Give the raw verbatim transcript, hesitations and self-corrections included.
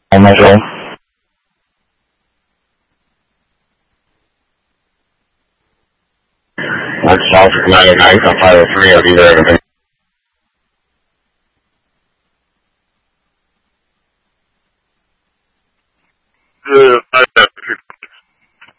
On Metro. That's South ninety-nine, five oh three, I'll be there. Good